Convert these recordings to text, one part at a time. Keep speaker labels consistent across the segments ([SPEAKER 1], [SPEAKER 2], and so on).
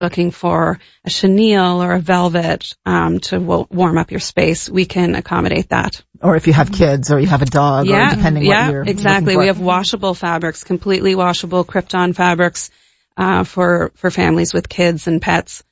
[SPEAKER 1] looking for a chenille or a velvet to warm up your space, we can accommodate that.
[SPEAKER 2] Or if you have kids or you have a dog, or depending what you're
[SPEAKER 1] exactly. We have washable fabrics, completely washable Krypton fabrics for families with kids and pets.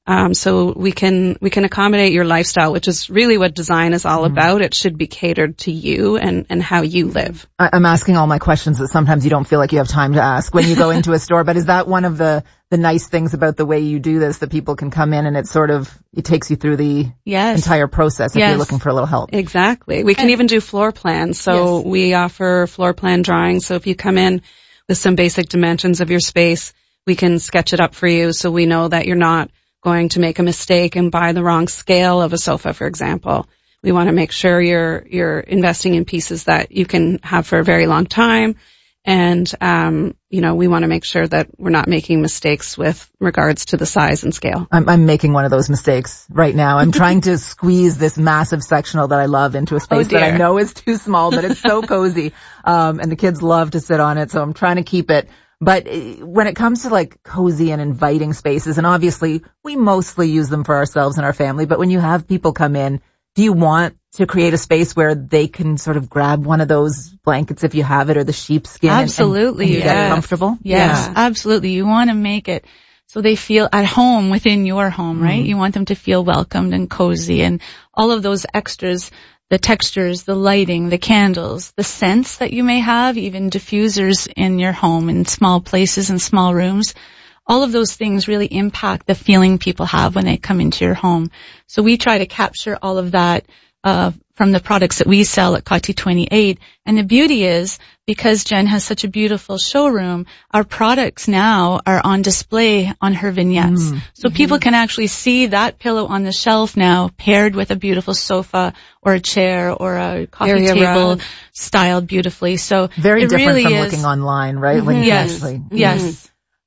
[SPEAKER 1] So we can accommodate your lifestyle, which is really what design is all about. It should be catered to you and how you live.
[SPEAKER 2] I'm asking all my questions that sometimes you don't feel like you have time to ask when you go into a store, but is that one of the nice things about the way you do this, that people can come in and it takes you through the entire process if you're looking for a little help?
[SPEAKER 1] Exactly. We can even do floor plans. So we offer floor plan drawings. So if you come in with some basic dimensions of your space, we can sketch it up for you so we know that you're not going to make a mistake and buy the wrong scale of a sofa, for example. We want to make sure you're investing in pieces that you can have for a very long time. And, we want to make sure that we're not making mistakes with regards to the size and scale.
[SPEAKER 2] I'm making one of those mistakes right now. I'm trying to squeeze this massive sectional that I love into a space that I know is too small, but it's so cozy. And the kids love to sit on it. So I'm trying to keep it. But when it comes to like cozy and inviting spaces, and obviously we mostly use them for ourselves and our family, but when you have people come in, do you want to create a space where they can sort of grab one of those blankets if you have it, or the sheepskin?
[SPEAKER 3] Absolutely.
[SPEAKER 2] And get comfortable?
[SPEAKER 3] Yes, absolutely. You want to make it so they feel at home within your home, right? You want them to feel welcomed and cozy, and all of those extras, the textures, the lighting, the candles, the scents that you may have, even diffusers in your home in small places and small rooms. All of those things really impact the feeling people have when they come into your home. So we try to capture all of that from the products that we sell at Coty 28. And the beauty is, because Jen has such a beautiful showroom, our products now are on display on her vignettes. So people can actually see that pillow on the shelf now paired with a beautiful sofa or a chair or a coffee table styled beautifully. So
[SPEAKER 2] very different
[SPEAKER 3] really
[SPEAKER 2] from
[SPEAKER 3] is
[SPEAKER 2] looking online, right? When you actually,
[SPEAKER 3] yes.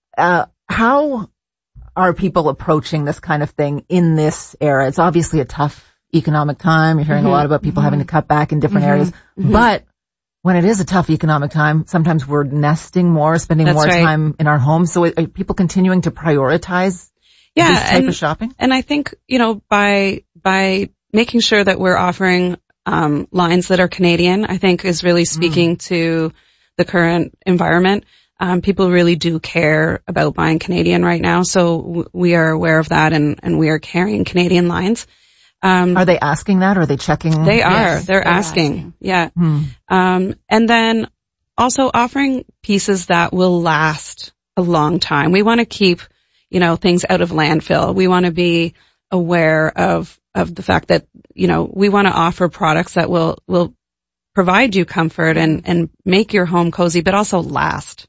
[SPEAKER 2] How are people approaching this kind of thing in this era? It's obviously a tough economic time. You're hearing a lot about people having to cut back in different areas. But when it is a tough economic time, sometimes we're nesting more, spending more time in our homes. So are people continuing to prioritize this type of shopping?
[SPEAKER 1] And I think, by making sure that we're offering lines that are Canadian, I think is really speaking to the current environment. People really do care about buying Canadian right now. So we are aware of that, and we are carrying Canadian lines.
[SPEAKER 2] Are they asking that, or are they checking?
[SPEAKER 1] They are. Yes, they're asking. Yeah. And then also offering pieces that will last a long time. We want to keep, things out of landfill. We want to be aware of the fact that, we want to offer products that will provide you comfort and make your home cozy, but also last.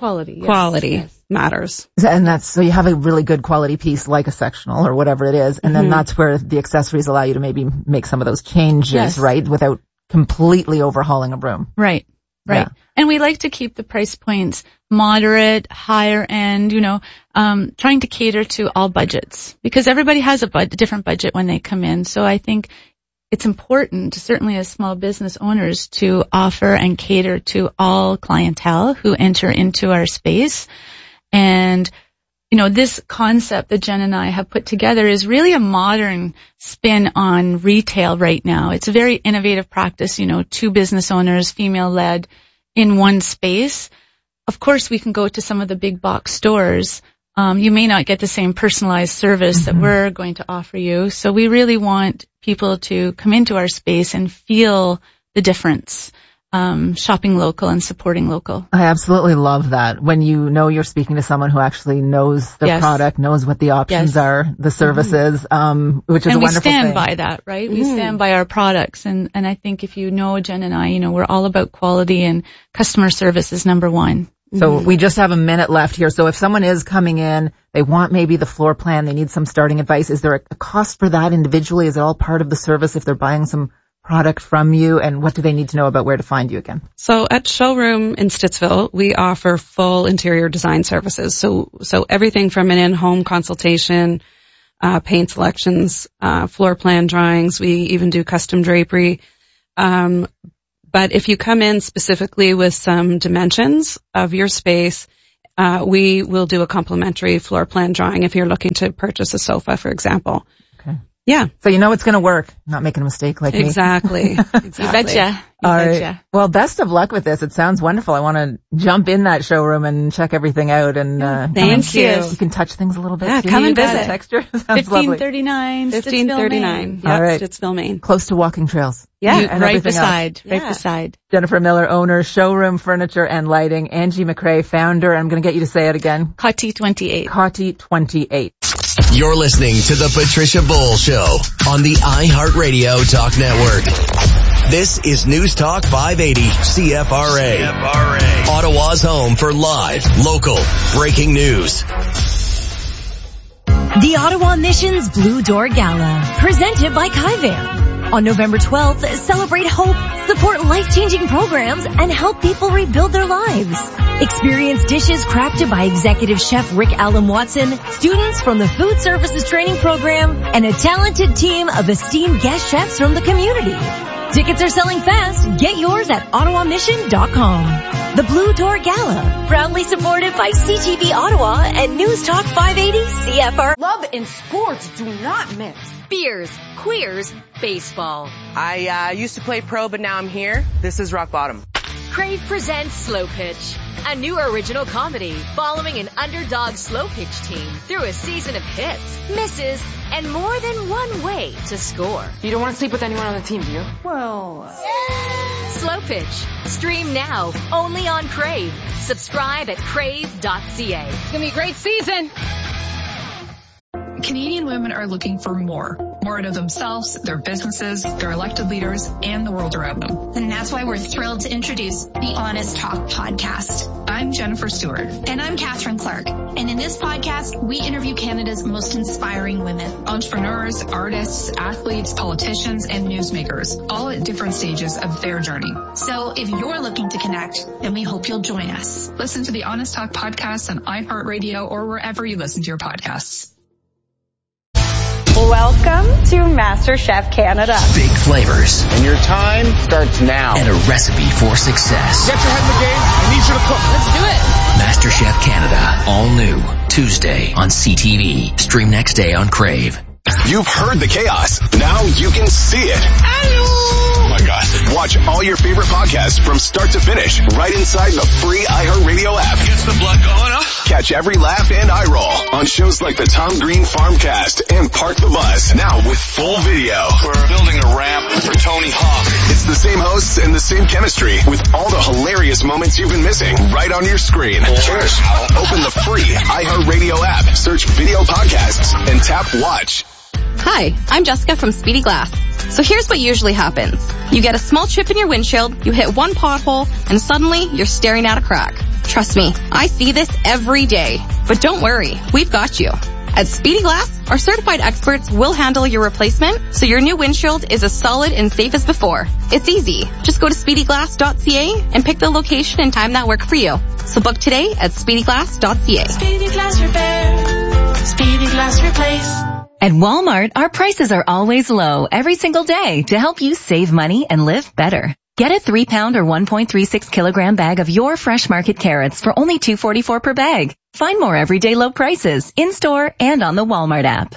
[SPEAKER 1] Quality matters.
[SPEAKER 2] And so you have a really good quality piece like a sectional or whatever it is, and then that's where the accessories allow you to maybe make some of those changes, right? Without completely overhauling a room.
[SPEAKER 3] Right. Yeah. And we like to keep the price points moderate, higher end, trying to cater to all budgets, because everybody has a different budget when they come in. So I think it's important, certainly as small business owners, to offer and cater to all clientele who enter into our space. And, this concept that Jen and I have put together is really a modern spin on retail right now. It's a very innovative practice, two business owners, female-led, in one space. Of course, we can go to some of the big box stores. You may not get the same personalized service that we're going to offer you. So we really want people to come into our space and feel the difference, shopping local and supporting local.
[SPEAKER 2] I absolutely love that. When you're speaking to someone who actually knows the product, knows what the options are, the services, which is a wonderful thing.
[SPEAKER 3] And we stand by that, right? We stand by our products. And I think if you know Jen and I, we're all about quality, and customer service is number one.
[SPEAKER 2] So we just have a minute left here. So if someone is coming in, they want maybe the floor plan, they need some starting advice, is there a cost for that individually? Is it all part of the service if they're buying some product from you? And what do they need to know about where to find you again?
[SPEAKER 1] So at Showroom in Stittsville, we offer full interior design services. So everything from an in-home consultation, paint selections, floor plan drawings. We even do custom drapery. But if you come in specifically with some dimensions of your space we will do a complimentary floor plan drawing if you're looking to purchase a sofa, for example.
[SPEAKER 2] Okay.
[SPEAKER 1] Yeah.
[SPEAKER 2] So you know it's going to work. Not making a mistake like
[SPEAKER 1] exactly.
[SPEAKER 2] me.
[SPEAKER 1] Exactly.
[SPEAKER 3] You betcha.
[SPEAKER 2] All right. Well, best of luck with this. It sounds wonderful. I want to jump in that showroom and check everything out. And
[SPEAKER 1] thank you.
[SPEAKER 2] You can touch things a little bit.
[SPEAKER 1] Yeah,
[SPEAKER 2] too.
[SPEAKER 1] come and visit.
[SPEAKER 2] Texture. Sounds
[SPEAKER 3] 1539.
[SPEAKER 1] 1539. Yep,
[SPEAKER 2] all right.
[SPEAKER 1] Stittsville, Maine.
[SPEAKER 2] Close to walking trails.
[SPEAKER 1] Yeah,
[SPEAKER 3] right beside. Right beside.
[SPEAKER 2] Jennifer Miller, owner, Showroom Furniture and Lighting. Angie McRae, founder. I'm going to get you to say it again.
[SPEAKER 3] Coty 28.
[SPEAKER 2] Coty 28.
[SPEAKER 4] You're listening to the Patricia Bull Show on the iHeartRadio Talk Network. This is News Talk 580 CFRA. Ottawa's home for live, local, breaking news.
[SPEAKER 5] The Ottawa Mission's Blue Door Gala, presented by Kaivan. On November 12th, celebrate hope, support life-changing programs, and help people rebuild their lives. Experience dishes crafted by Executive Chef Rick Allen Watson, students from the Food Services Training Program, and a talented team of esteemed guest chefs from the community. Tickets are selling fast. Get yours at ottawamission.com. The Blue Door Gala, proudly supported by CTV Ottawa and News Talk 580 CFR.
[SPEAKER 6] Love and sports do not mix.
[SPEAKER 7] Beers, queers, baseball.
[SPEAKER 6] I used to play pro, but now I'm here. This is rock bottom.
[SPEAKER 7] Crave presents Slow Pitch, a new original comedy following an underdog slow pitch team through a season of hits, misses, and more than one way to score.
[SPEAKER 6] You don't want to sleep with anyone on the team, do you?
[SPEAKER 7] Well, Slow Pitch. Stream now, only on Crave. Subscribe at crave.ca.
[SPEAKER 6] It's going to be a great season.
[SPEAKER 8] Canadian women are looking for more out of themselves, their businesses, their elected leaders, and the world around them.
[SPEAKER 9] And that's why we're thrilled to introduce the Honest Talk podcast.
[SPEAKER 8] I'm Jennifer Stewart.
[SPEAKER 9] And I'm Catherine Clark. And in this podcast, we interview Canada's most inspiring women.
[SPEAKER 8] Entrepreneurs, artists, athletes, politicians, and newsmakers, all at different stages of their journey.
[SPEAKER 9] So if you're looking to connect, then we hope you'll join us.
[SPEAKER 8] Listen to the Honest Talk podcast on iHeartRadio or wherever you listen to your podcasts.
[SPEAKER 10] Welcome to MasterChef Canada.
[SPEAKER 4] Big flavors.
[SPEAKER 11] And your time starts now.
[SPEAKER 4] And a recipe for success.
[SPEAKER 11] Get your head in the game. I need you to cook.
[SPEAKER 4] Let's do it. MasterChef Canada. All new. Tuesday on CTV. Stream next day on Crave.
[SPEAKER 12] You've heard the chaos. Now you can see it. Oh my God. Watch all your favorite podcasts from start to finish right inside the free iHeartRadio app.
[SPEAKER 13] Gets the blood going, huh?
[SPEAKER 12] Catch every laugh and eye roll on shows like the Tom Green Farmcast and Park the Bus. Now with full video.
[SPEAKER 13] We're building a ramp for Tony Hawk.
[SPEAKER 12] It's the same hosts and the same chemistry with all the hilarious moments you've been missing right on your screen. Just open the free iHeartRadio app, search video podcasts, and tap watch.
[SPEAKER 14] Hi, I'm Jessica from Speedy Glass. So here's what usually happens. You get a small chip in your windshield, you hit one pothole, and suddenly you're staring at a crack. Trust me, I see this every day. But don't worry, we've got you. At Speedy Glass, our certified experts will handle your replacement so your new windshield is as solid and safe as before. It's easy. Just go to speedyglass.ca and pick the location and time that work for you. So book today at speedyglass.ca.
[SPEAKER 15] Speedy Glass Repair. Speedy Glass Replace.
[SPEAKER 16] At Walmart, our prices are always low every single day to help you save money and live better. Get a 3-pound or 1.36 kilogram bag of your fresh market carrots for only $2.44 per bag. Find more everyday low prices in-store and on the Walmart app.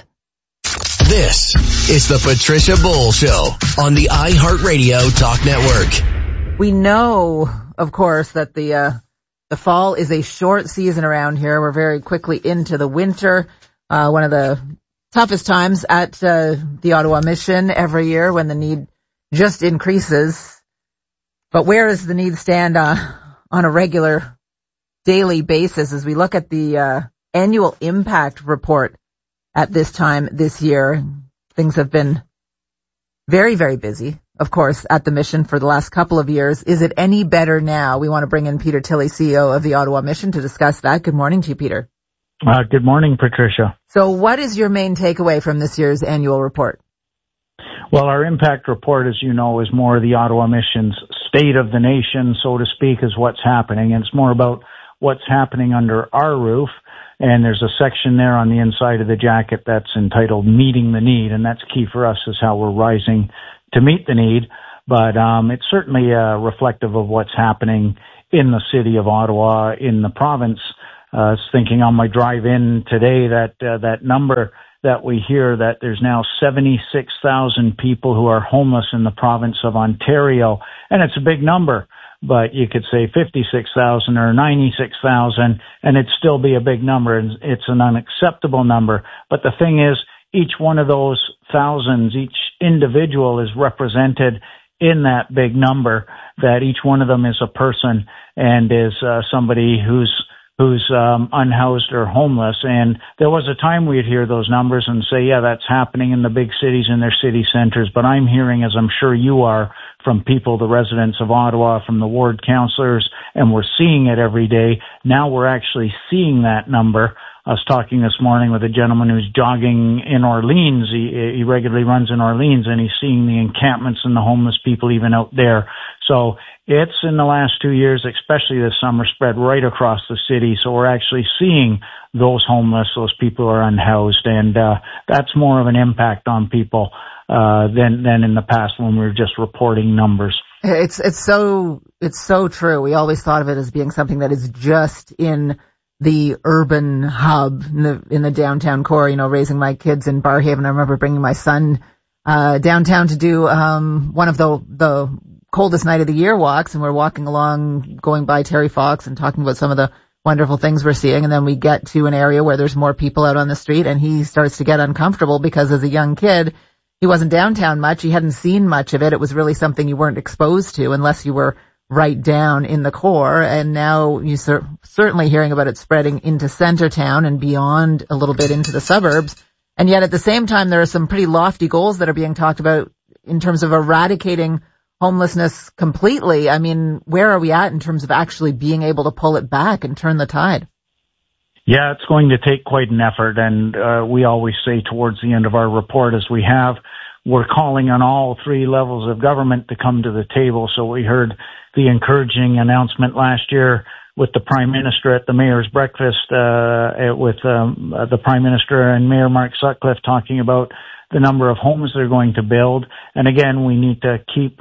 [SPEAKER 4] This is the Patricia Bull Show on the iHeartRadio Talk Network.
[SPEAKER 2] We know, of course, that the fall is a short season around here. We're very quickly into the winter. One of the toughest times at the Ottawa Mission every year when the need just increases. But where does the need stand on a regular daily basis as we look at the annual impact report at this time this year? Things have been very, very busy, of course, at the Mission for the last couple of years. Is it any better now? We want to bring in Peter Tilley, CEO of the Ottawa Mission, to discuss that. Good morning to you, Peter.
[SPEAKER 17] Good morning, Patricia.
[SPEAKER 2] So what is your main takeaway from this year's annual report?
[SPEAKER 17] Well, our impact report, as you know, is more the Ottawa Mission's state of the nation, so to speak, is what's happening. And it's more about what's happening under our roof. And there's a section there on the inside of the jacket that's entitled Meeting the Need. And that's key for us, is how we're rising to meet the need. But it's certainly reflective of what's happening in the city of Ottawa, in the province, I was thinking on my drive in today that number that we hear, that there's now 76,000 people who are homeless in the province of Ontario. And it's a big number, but you could say 56,000 or 96,000 and it'd still be a big number. It's an unacceptable number. But the thing is, each one of those thousands, each individual is represented in that big number, that each one of them is a person and is somebody who's unhoused or homeless. And there was a time we'd hear those numbers and say, yeah, that's happening in the big cities and their city centers. But I'm hearing, as I'm sure you are, from people, the residents of Ottawa, from the ward councillors, and we're seeing it every day. Now we're actually seeing that number. I was talking this morning with a gentleman who's jogging in Orleans. He regularly runs in Orleans, and he's seeing the encampments and the homeless people even out there. So it's in the last 2 years, especially this summer, spread right across the city. So we're actually seeing those homeless, those people who are unhoused, and that's more of an impact on people than in the past when we were just reporting numbers.
[SPEAKER 2] It's so true. We always thought of it as being something that is just in the urban hub in the downtown core. You know, raising my kids in Barrhaven, I remember bringing my son downtown to do one of the coldest night of the year walks, and we're walking along, going by Terry Fox and talking about some of the wonderful things we're seeing, and then we get to an area where there's more people out on the street, and he starts to get uncomfortable because as a young kid, he wasn't downtown much, he hadn't seen much of it, it was really something you weren't exposed to unless you were right down in the core, and now you're certainly hearing about it spreading into Centertown and beyond a little bit into the suburbs. And yet at the same time, there are some pretty lofty goals that are being talked about in terms of eradicating homelessness completely. I mean, where are we at in terms of actually being able to pull it back and turn the tide?
[SPEAKER 17] Yeah, it's going to take quite an effort, and we always say towards the end of our report, as we're calling on all three levels of government to come to the table. So we heard the encouraging announcement last year with the Prime Minister at the Mayor's Breakfast, with the Prime Minister and Mayor Mark Sutcliffe talking about the number of homes they're going to build. And again, we need to keep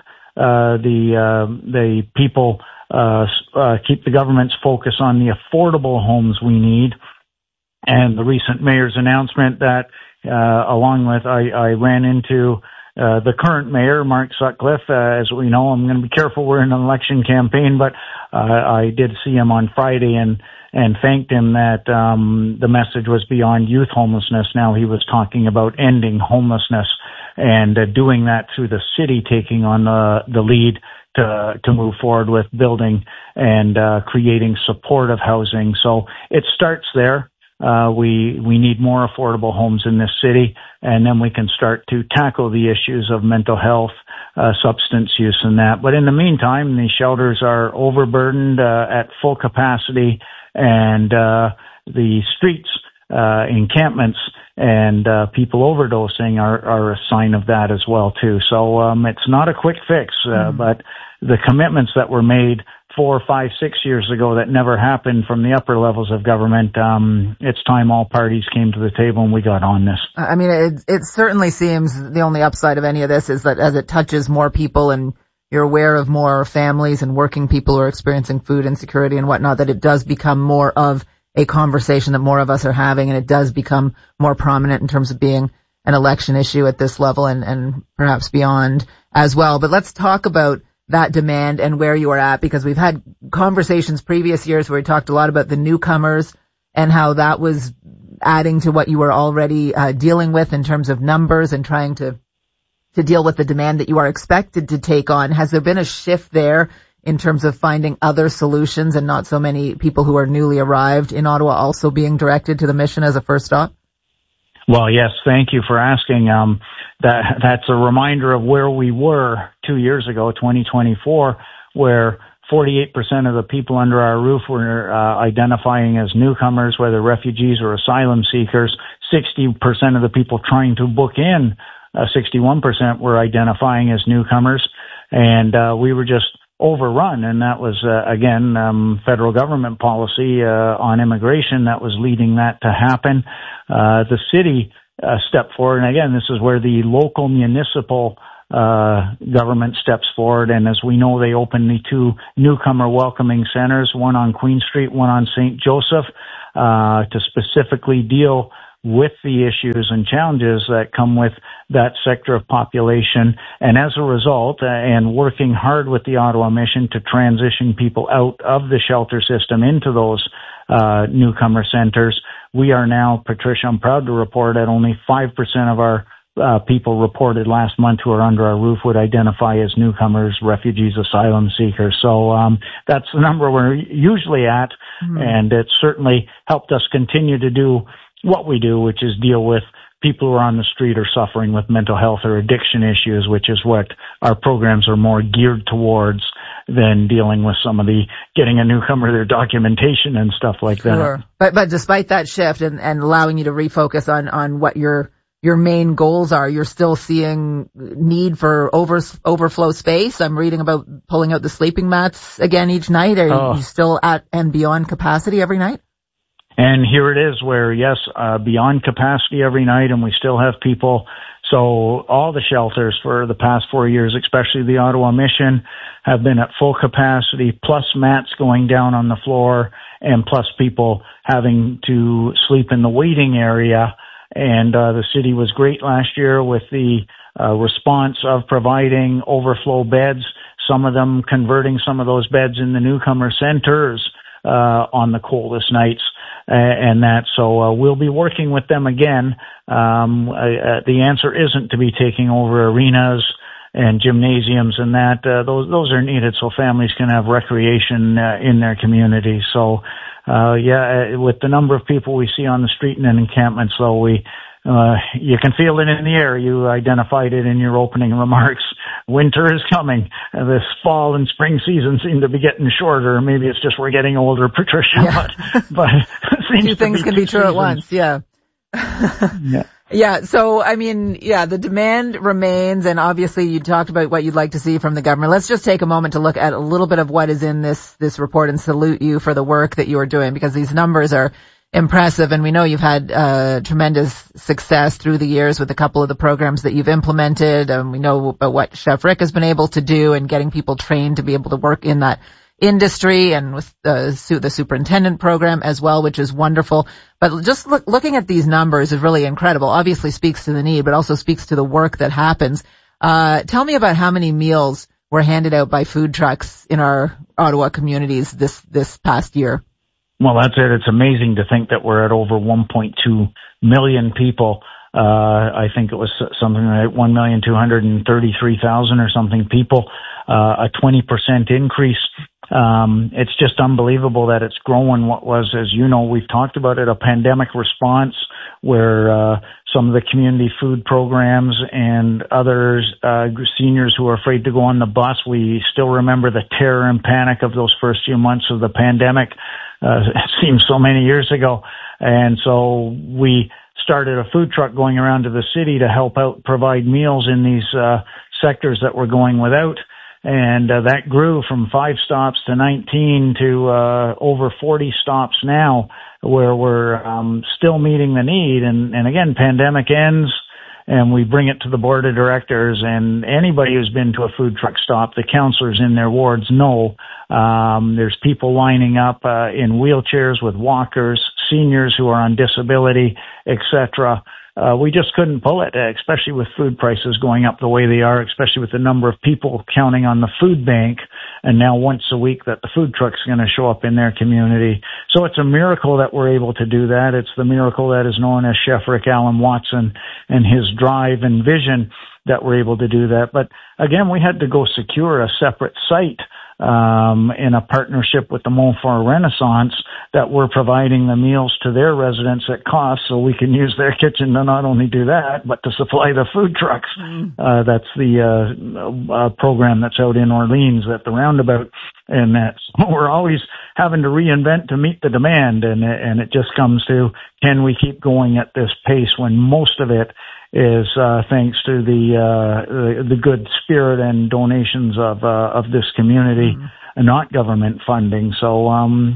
[SPEAKER 17] the people, keep the government's focus on the affordable homes we need. And the recent mayor's announcement that, along with, I ran into the current mayor, Mark Sutcliffe. As we know, I'm going to be careful, we're in an election campaign, but I did see him on Friday and thanked him that the message was beyond youth homelessness. Now he was talking about ending homelessness and doing that through the city taking on the lead to move forward with building and creating supportive housing. So it starts there. We need more affordable homes in this city, and then we can start to tackle the issues of mental health, substance use and that. But in the meantime, the shelters are overburdened at full capacity, and the streets, encampments, and people overdosing are a sign of that as well too. So it's not a quick fix, but the commitments that were made 4, 5, 6 years ago that never happened from the upper levels of government, it's time all parties came to the table and we got on this.
[SPEAKER 2] I mean, it certainly seems the only upside of any of this is that as it touches more people and you're aware of more families and working people who are experiencing food insecurity and whatnot, that it does become more of a conversation that more of us are having, and it does become more prominent in terms of being an election issue at this level and perhaps beyond as well. But let's talk about that demand and where you are at, because we've had conversations previous years where we talked a lot about the newcomers and how that was adding to what you were already dealing with in terms of numbers and trying to deal with the demand that you are expected to take on. Has there been a shift there in terms of finding other solutions and not so many people who are newly arrived in Ottawa also being directed to the mission as a first stop?
[SPEAKER 17] Well, yes, thank you for asking. That's a reminder of where we were 2 years ago, 2024, where 48% of the people under our roof were identifying as newcomers, whether refugees or asylum seekers. 60% of the people trying to book in, 61% were identifying as newcomers, and we were just overrun, and that was again federal government policy on immigration that was leading that to happen. The city stepped forward, and again, this is where the local municipal government steps forward. And as we know, they opened the 2 newcomer welcoming centers, one on Queen Street, one on St. Joseph, to specifically deal with the issues and challenges that come with that sector of population. And as a result, and working hard with the Ottawa Mission to transition people out of the shelter system into those newcomer centers, we are now, Patricia, I'm proud to report, at only 5% of our people reported last month who are under our roof would identify as newcomers, refugees, asylum seekers. So that's the number we're usually at, and it's certainly helped us continue to do what we do, which is deal with people who are on the street or suffering with mental health or addiction issues, which is what our programs are more geared towards than dealing with some of the getting a newcomer their documentation and stuff like that.
[SPEAKER 2] Sure. But despite that shift and allowing you to refocus on what your main goals are, you're still seeing need for overflow space. I'm reading about pulling out the sleeping mats again each night. Are you still at and beyond capacity every night?
[SPEAKER 17] And here it is where, yes, beyond capacity every night, and we still have people. So all the shelters for the past 4 years, especially the Ottawa Mission, have been at full capacity, plus mats going down on the floor, and plus people having to sleep in the waiting area. And the city was great last year with the response of providing overflow beds, some of them converting some of those beds in the newcomer centers on the coldest nights. And that, so we'll be working with them again. The answer isn't to be taking over arenas and gymnasiums and that. Those are needed so families can have recreation in their community. So, with the number of people we see on the street and in encampments, so you can feel it in the air. You identified it in your opening remarks. Winter is coming. This fall and spring season seem to be getting shorter. Maybe it's just we're getting older, Patricia.
[SPEAKER 2] Yeah.
[SPEAKER 17] But
[SPEAKER 2] two things can be true at once. Yeah.
[SPEAKER 17] Yeah.
[SPEAKER 2] Yeah. So, I mean, the demand remains, and obviously you talked about what you'd like to see from the government. Let's just take a moment to look at a little bit of what is in this report and salute you for the work that you are doing, because these numbers are impressive, and we know you've had tremendous success through the years with a couple of the programs that you've implemented. We know about what Chef Rick has been able to do and getting people trained to be able to work in that industry, and with the superintendent program as well, which is wonderful. But just looking at these numbers is really incredible. Obviously speaks to the need, but also speaks to the work that happens. Tell me about how many meals were handed out by food trucks in our Ottawa communities this past year.
[SPEAKER 17] Well, that's it. It's amazing to think that we're at over 1.2 million people. I think it was something like 1,233,000 or something people, a 20% increase. It's just unbelievable that it's growing. What was, as you know, we've talked about it, a pandemic response where some of the community food programs and others, seniors who are afraid to go on the bus, we still remember the terror and panic of those first few months of the pandemic. It seems so many years ago. And so we started a food truck going around to the city to help out provide meals in these sectors that were going without. And that grew from 5 stops to 19 to over 40 stops now, where we're still meeting the need. And again, pandemic ends, and we bring it to the board of directors, and anybody who's been to a food truck stop, the counselors in their wards know there's people lining up in wheelchairs with walkers, seniors who are on disability, etc. We just couldn't pull it, especially with food prices going up the way they are, especially with the number of people counting on the food bank, and now once a week that the food truck's going to show up in their community. So it's a miracle that we're able to do that. It's the miracle that is known as Chef Rick Allen Watson and his drive and vision that we're able to do that. But again, we had to go secure a separate site in a partnership with the Montfort Renaissance that we're providing the meals to their residents at cost, so we can use their kitchen to not only do that, but to supply the food trucks. That's the program that's out in Orleans at the roundabout. And that's, we're always having to reinvent to meet the demand. And it just comes to, can we keep going at this pace when most of it is thanks to the good spirit and donations of this community, and not government funding. So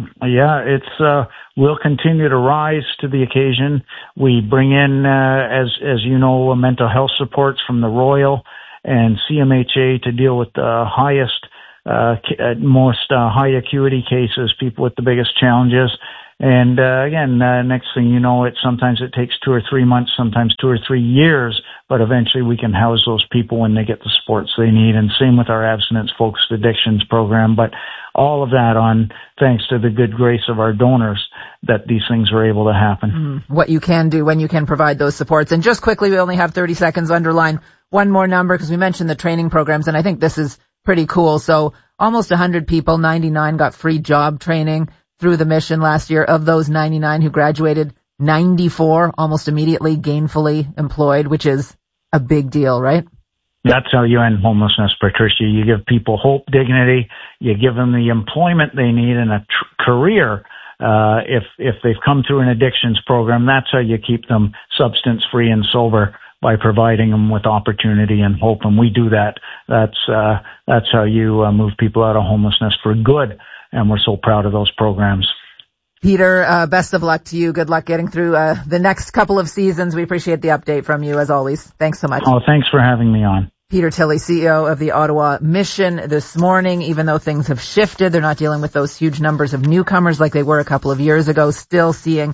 [SPEAKER 17] it's we'll continue to rise to the occasion. We bring in, as you know, mental health supports from the Royal, and CMHA to deal with the highest, most high acuity cases, people with the biggest challenges. And again, next thing you know, sometimes it takes 2 or 3 months, sometimes 2 or 3 years, but eventually we can house those people when they get the supports they need. And same with our abstinence-focused addictions program. But all of that thanks to the good grace of our donors, that these things are able to happen.
[SPEAKER 2] What you can do when you can provide those supports. And just quickly, we only have 30 seconds, underline one more number, because we mentioned the training programs, and I think this is pretty cool. So almost 100 people, 99 got free job training through the mission last year. Of those 99 who graduated, 94 almost immediately gainfully employed, which is a big deal, right?
[SPEAKER 17] That's how you end homelessness, Patricia. You give people hope, dignity, you give them the employment they need and a career. If they've come through an addictions program, that's how you keep them substance free and sober, by providing them with opportunity and hope. And we do that. That's how you move people out of homelessness for good. And we're so proud of those programs.
[SPEAKER 2] Peter, best of luck to you. Good luck getting through the next couple of seasons. We appreciate the update from you, as always. Thanks so much.
[SPEAKER 17] Oh, thanks for having me on.
[SPEAKER 2] Peter Tilley, CEO of the Ottawa Mission this morning. Even though things have shifted, they're not dealing with those huge numbers of newcomers like they were a couple of years ago. Still seeing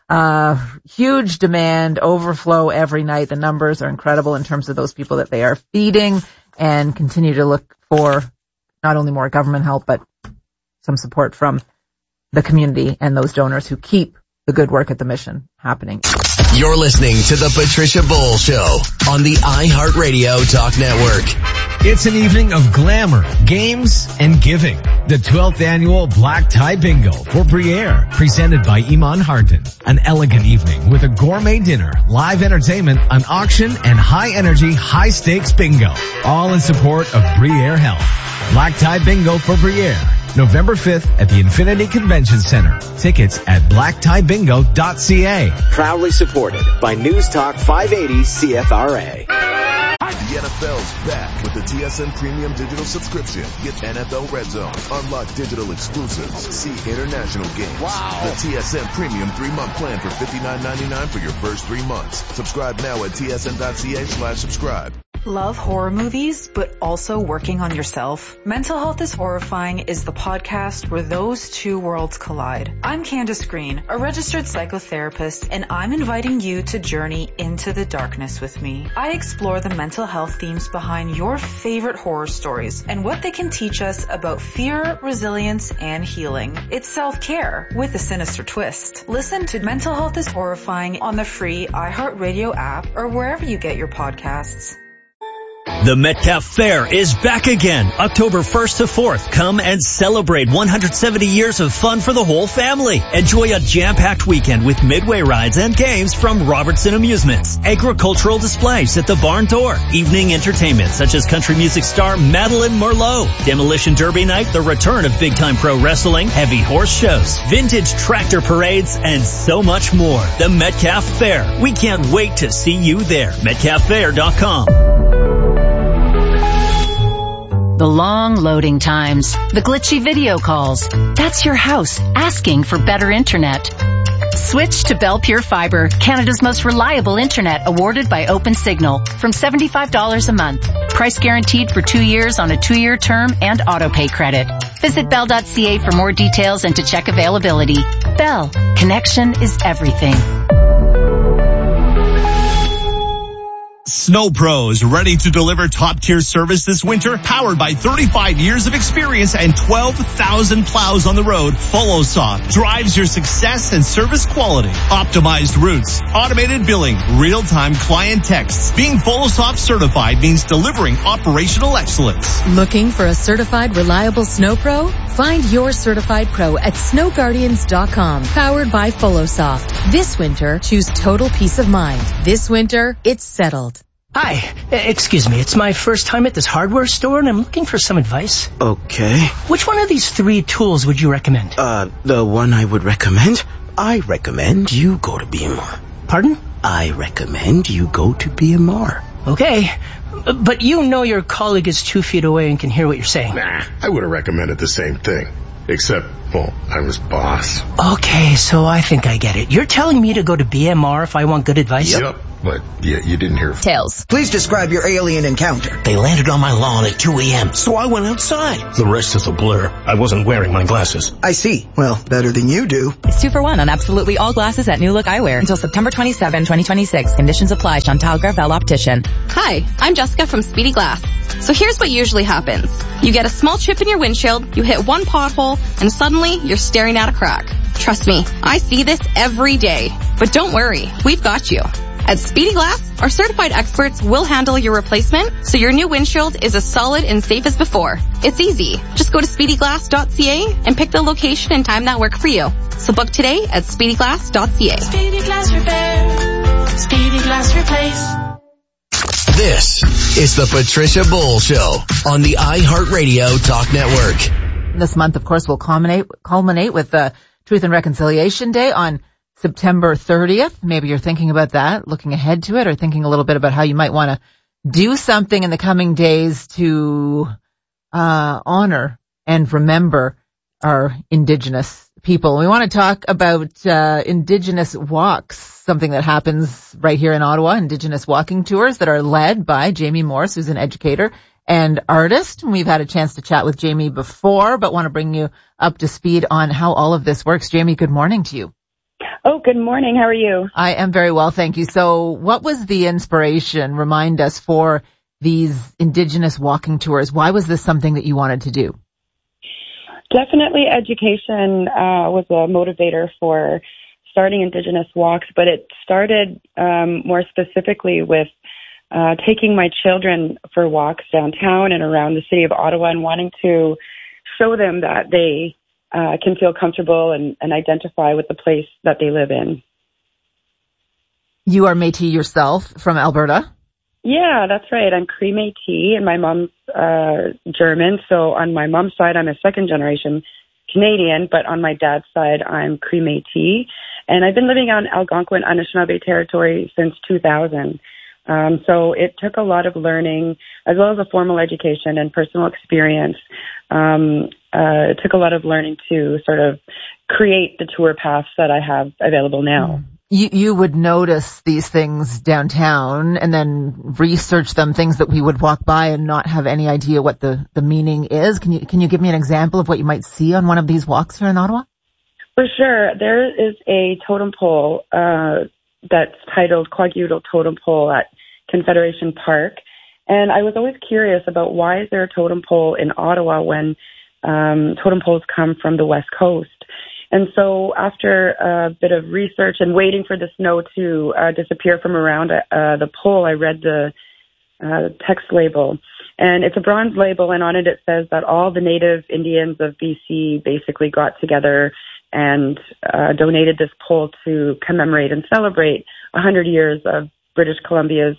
[SPEAKER 2] huge demand, overflow every night. The numbers are incredible in terms of those people that they are feeding, and continue to look for not only more government help, but some support from the community and those donors who keep the good work at the mission happening.
[SPEAKER 4] You're listening to the Patricia Bull Show on the iHeartRadio Talk Network.
[SPEAKER 18] It's an evening of glamour, games, and giving. The 12th annual Black Tie Bingo for Briere, presented by Iman Hardin. An elegant evening with a gourmet dinner, live entertainment, an auction, and high-energy, high-stakes bingo. All in support of Briere Health. Black Tie Bingo for Briere, November 5th at the Infinity Convention Center. Tickets at blacktiebingo.ca.
[SPEAKER 19] Proudly supported by News Talk 580 CFRA.
[SPEAKER 12] The NFL's back with the TSN Premium Digital Subscription. Get NFL Red Zone, unlock digital exclusives, see international games. Wow. The TSN Premium 3-month plan for $59.99 for your first 3 months. Subscribe now at tsn.ca/subscribe.
[SPEAKER 20] Love horror movies, but also working on yourself? Mental Health is Horrifying is the podcast where those two worlds collide. I'm Candace Green, a registered psychotherapist, and I'm inviting you to journey into the darkness with me. I explore the mental health themes behind your favorite horror stories and what they can teach us about fear, resilience, and healing. It's self-care with a sinister twist. Listen to Mental Health is Horrifying on the free iHeartRadio app or wherever you get your podcasts.
[SPEAKER 21] The Metcalf Fair is back again, October 1st to 4th. Come and celebrate 170 years of fun for the whole family. Enjoy a jam-packed weekend with midway rides and games from Robertson Amusements, agricultural displays at the barn door, evening entertainment such as country music star Madeline Merlot, demolition derby night, the return of big-time pro wrestling, heavy horse shows, vintage tractor parades, and so much more. The Metcalf Fair. We can't wait to see you there. MetcalfFair.com.
[SPEAKER 16] The long loading times, the glitchy video calls. That's your house asking for better internet. Switch to Bell Pure Fiber, Canada's most reliable internet, awarded by OpenSignal, from $75 a month. Price guaranteed for 2 years on a 2-year term and auto-pay credit. Visit Bell.ca for more details and to check availability. Bell, connection is everything.
[SPEAKER 22] Snow Pros, ready to deliver top-tier service this winter, powered by 35 years of experience and 12,000 plows on the road. FollowSoft drives your success and service quality. Optimized routes, automated billing, real-time client texts. Being FollowSoft certified means delivering operational excellence.
[SPEAKER 23] Looking for a certified, reliable Snow Pro? Find your certified pro at snowguardians.com, powered by FollowSoft. This winter, choose total peace of mind. This winter, it's settled.
[SPEAKER 24] Hi, excuse me, it's my first time at this hardware store and I'm looking for some advice.
[SPEAKER 25] Okay.
[SPEAKER 24] Which one of these 3 tools would you recommend?
[SPEAKER 25] The one I would recommend? I recommend you go to BMR.
[SPEAKER 24] Pardon?
[SPEAKER 25] I recommend you go to BMR.
[SPEAKER 24] Okay, but you know your colleague is 2 feet away and can hear what you're saying.
[SPEAKER 26] Nah, I would have recommended the same thing. Except, well, I'm his boss.
[SPEAKER 24] Okay, so I think I get it. You're telling me to go to BMR if I want good advice?
[SPEAKER 26] Yep. What? You didn't hear?
[SPEAKER 16] Tails.
[SPEAKER 1] Please describe your alien encounter.
[SPEAKER 25] They landed on my lawn at 2 a.m., so I went outside.
[SPEAKER 24] The rest is a blur. I wasn't wearing my glasses.
[SPEAKER 1] I see. Well, better than you do.
[SPEAKER 16] It's 2 for 1 on absolutely all glasses at New Look Eyewear until September 27, 2026. Conditions apply. Chantal Gravel Optician.
[SPEAKER 14] Hi, I'm Jessica from Speedy Glass. So here's what usually happens. You get a small chip in your windshield, you hit one pothole, and suddenly you're staring at a crack. Trust me, I see this every day. But don't worry, we've got you. At Speedy Glass, our certified experts will handle your replacement so your new windshield is as solid and safe as before. It's easy. Just go to speedyglass.ca and pick the location and time that work for you. So book today at speedyglass.ca.
[SPEAKER 15] Speedy Glass Repair. Speedy Glass Replace.
[SPEAKER 4] This is the Patricia Bull Show on the iHeartRadio Talk Network.
[SPEAKER 2] This month, of course, will culminate with Truth and Reconciliation Day on September 30th. Maybe you're thinking about that, looking ahead to it, or thinking a little bit about how you might want to do something in the coming days to honor and remember our Indigenous people. We want to talk about Indigenous walks, something that happens right here in Ottawa, Indigenous walking tours that are led by Jamie Morse, who's an educator and artist. We've had a chance to chat with Jamie before, but want to bring you up to speed on how all of this works. Jamie, good morning to you.
[SPEAKER 3] Oh, good morning. How are you?
[SPEAKER 2] I am very well, thank you. So what was the inspiration, remind us, for these Indigenous walking tours? Why was this something that you wanted to do?
[SPEAKER 3] Definitely education was a motivator for starting Indigenous walks, but it started more specifically with taking my children for walks downtown and around the city of Ottawa and wanting to show them that they can feel comfortable and identify with the place that they live in.
[SPEAKER 2] You are Métis yourself from Alberta?
[SPEAKER 3] Yeah, that's right. I'm Cree Métis and my mom's German. So on my mom's side, I'm a second generation Canadian, but on my dad's side, I'm Cree Métis. And I've been living on Algonquin Anishinaabe territory since 2000. So it took a lot of learning as well as a formal education and personal experience. It took a lot of learning to sort of create the tour paths that I have available now.
[SPEAKER 2] You would notice these things downtown and then research them, things that we would walk by and not have any idea what the meaning is. Can you give me an example of what you might see on one of these walks here in Ottawa?
[SPEAKER 3] For sure. There is a totem pole that's titled Quagutl Totem Pole at Confederation Park. And I was always curious about why is there a totem pole in Ottawa when totem poles come from the West Coast. And so after a bit of research and waiting for the snow to disappear from around the pole, I read the text label. And it's a bronze label, and on it it says that all the native Indians of BC basically got together and donated this pole to commemorate and celebrate 100 years of British Columbia's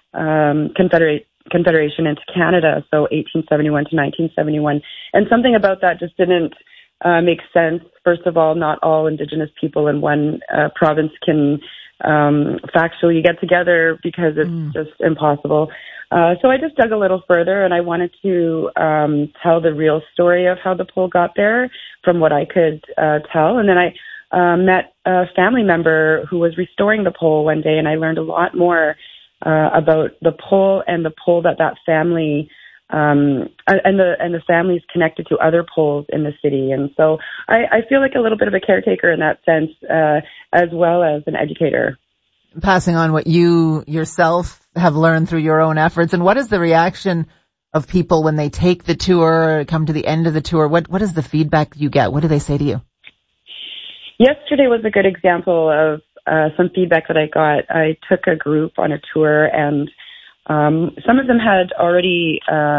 [SPEAKER 3] confederation into Canada, so 1871 to 1971. And something about that just didn't make sense. First of all, not all Indigenous people in one province can factually get together because it's just impossible. So I just dug a little further, and I wanted to tell the real story of how the pole got there from what I could tell. And then I met a family member who was restoring the pole one day, and I learned a lot more about the pole and the pole that family and the families connected to other poles in the city. And so I feel like a little bit of a caretaker in that sense, as well as an educator.
[SPEAKER 2] Passing on what you yourself have learned through your own efforts. And what is the reaction of people when they take the tour or come to the end of the tour? What is the feedback you get? What do they say to you?
[SPEAKER 3] Yesterday was a good example of some feedback that I got. I took a group on a tour, and some of them had already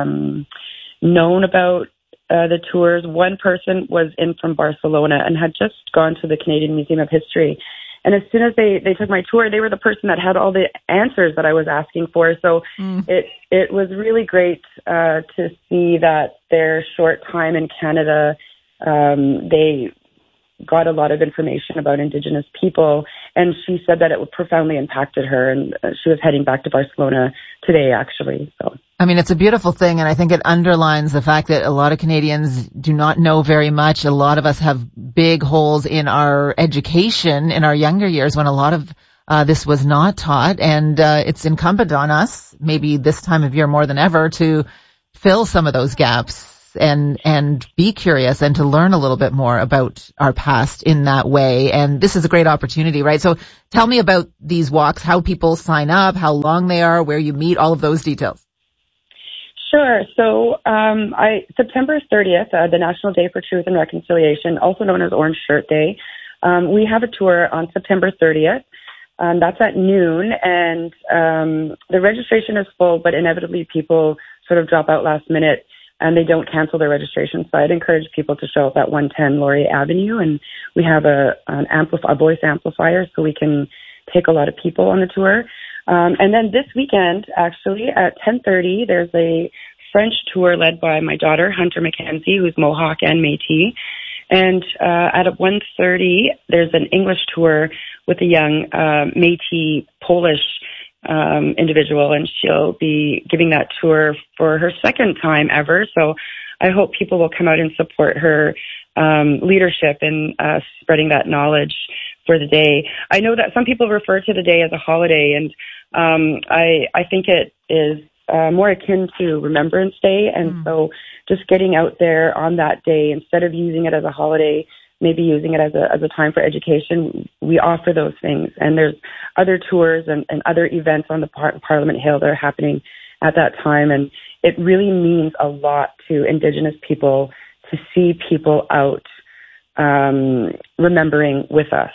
[SPEAKER 3] known about the tours. One person was in from Barcelona and had just gone to the Canadian Museum of History. And as soon as they took my tour, they were the person that had all the answers that I was asking for. So it was really great to see that their short time in Canada, they got a lot of information about Indigenous people, and she said that it profoundly impacted her, and she was heading back to Barcelona today, actually. So,
[SPEAKER 2] I mean, it's a beautiful thing, and I think it underlines the fact that a lot of Canadians do not know very much. A lot of us have big holes in our education in our younger years when a lot of this was not taught, and it's incumbent on us, maybe this time of year more than ever, to fill some of those gaps and be curious and to learn a little bit more about our past in that way. And this is a great opportunity, right? So tell me about these walks, how people sign up, how long they are, where you meet, all of those details.
[SPEAKER 3] Sure. So September 30th, the National Day for Truth and Reconciliation, also known as Orange Shirt Day, we have a tour on September 30th. That's at noon, and the registration is full, but inevitably people sort of drop out last minute and they don't cancel their registration. So I'd encourage people to show up at 110 Laurier Avenue, and we have a voice amplifier so we can take a lot of people on the tour. And then this weekend, actually, at 10:30, there's a French tour led by my daughter, Hunter McKenzie, who's Mohawk and Métis. And at 1:30, there's an English tour with a young Métis Polish individual, and she'll be giving that tour for her second time ever. So I hope people will come out and support her leadership in spreading that knowledge for the day. I know that some people refer to the day as a holiday, and I think it is more akin to Remembrance Day. And so just getting out there on that day, instead of using it as a holiday, maybe using it as a time for education, we offer those things. And there's other tours and other events on the Parliament Hill that are happening at that time. And it really means a lot to Indigenous people to see people out remembering with us.